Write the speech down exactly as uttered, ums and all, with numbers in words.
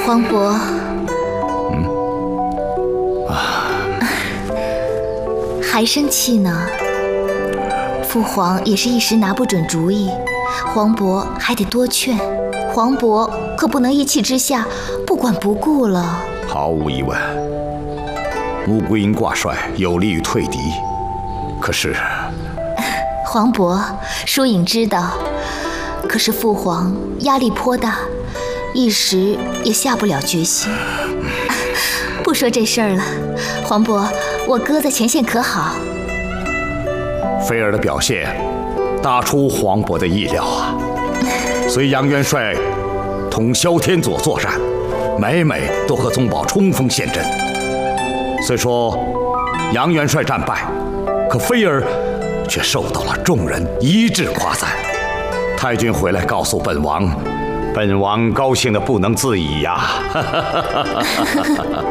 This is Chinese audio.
皇伯， 嗯，啊， 还生气呢？父皇也是一时拿不准主意，皇伯还得多劝。皇伯可不能一气之下不管不顾了。 毫无疑问，穆桂英挂帅有利于退敌，可是， 皇伯，疏影知道，可是父皇压力颇大，一时也下不了决心。不说这事儿了，皇伯，我哥在前线可好？ 菲儿的表现大出皇伯的意料啊！随杨元帅同萧天佐作战，每每都和宗保冲锋陷阵。虽说杨元帅战败，可菲儿却受到了众人一致夸赞。太君回来告诉本王，本王高兴得不能自已呀！